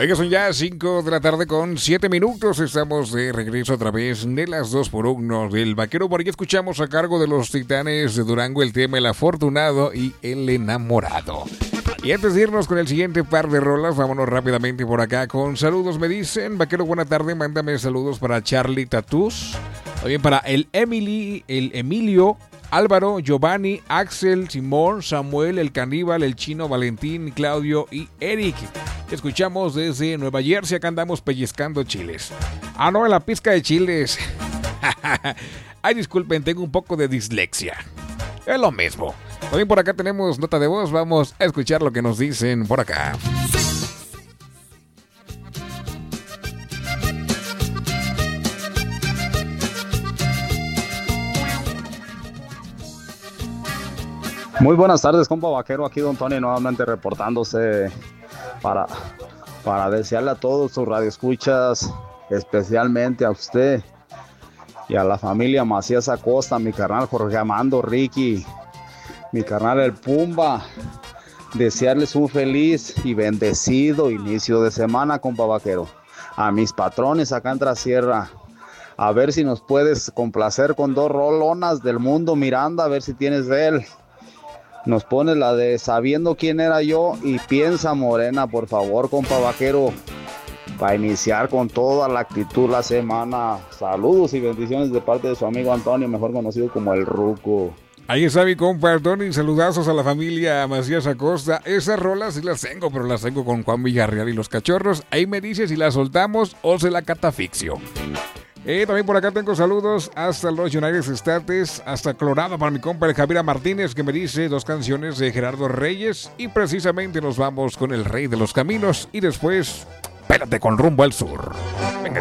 Oiga, son ya 5 de la tarde con 7 minutos. Estamos de regreso a través de las 2x1 del Vaquero. Por aquí escuchamos a cargo de los Titanes de Durango el tema El Afortunado y El Enamorado. Y antes de irnos con el siguiente par de rolas, vámonos rápidamente por acá con saludos. Me dicen, Vaquero, buena tarde, mándame saludos para Charlie Tatús. También para el Emilio, Álvaro, Giovanni, Axel, Simón, Samuel, el Caníbal, el Chino, Valentín, Claudio y Eric. Escuchamos desde Nueva Jersey, acá andamos pellizcando chiles. Ah, no, en la pizca de chiles. Ay, disculpen, tengo un poco de dislexia. Es lo mismo. También por acá tenemos nota de voz, vamos a escuchar lo que nos dicen por acá. Muy buenas tardes, compa Vaquero, aquí don Tony nuevamente reportándose para desearle a todos sus radioescuchas, especialmente a usted y a la familia Macías Acosta, mi carnal Jorge Amando, Ricky, mi carnal el Pumba, desearles un feliz y bendecido inicio de semana, compa Vaquero. A mis patrones acá en Trasierra, a ver si nos puedes complacer con 2 rolonas del Mundo Miranda, a ver si tienes de él. Nos pones la de Sabiendo Quién Era Yo y Piensa Morena, por favor, compa Vaquero, para iniciar con toda la actitud la semana. Saludos y bendiciones de parte de su amigo Antonio, mejor conocido como el Ruco. Ahí está mi compa Antonio, y saludazos a la familia Macías Acosta. Esas rolas sí las tengo, pero las tengo con Juan Villarreal y los Cachorros. Ahí me dice si las soltamos o se la catafixio. También por acá tengo saludos hasta los United States, hasta Colorado para mi compa el Javier Martínez, que me dice 2 canciones de Gerardo Reyes. Y precisamente nos vamos con El Rey de los Caminos y después, pélate con Rumbo al Sur. Venga.